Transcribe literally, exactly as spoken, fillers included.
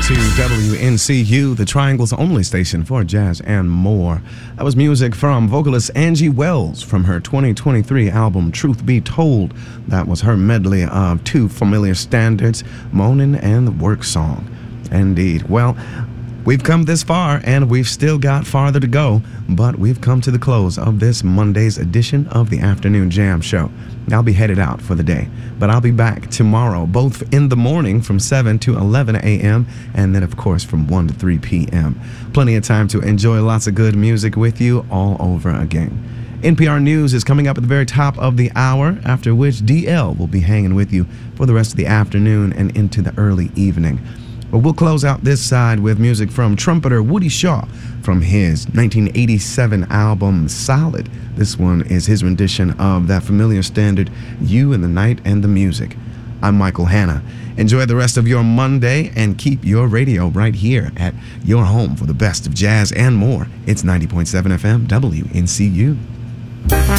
to W N C U, the Triangle's only station for jazz and more. That was music from vocalist Angie Wells from her twenty twenty-three album Truth Be Told. That was her medley of two familiar standards, Moanin' and the Work Song. Indeed. Well, we've come this far and we've still got farther to go, but we've come to the close of this Monday's edition of the Afternoon Jam Show. I'll be headed out for the day, but I'll be back tomorrow, both in the morning from seven to eleven a.m. and then, of course, from one to three p.m. Plenty of time to enjoy lots of good music with you all over again. N P R News is coming up at the very top of the hour, after which D L will be hanging with you for the rest of the afternoon and into the early evening. But we'll close out this side with music from trumpeter Woody Shaw from his nineteen eighty-seven album Solid. This one is his rendition of that familiar standard, You and the Night and the Music. I'm Michael Hanna. Enjoy the rest of your Monday and keep your radio right here at your home for the best of jazz and more. It's ninety point seven F M W N C U.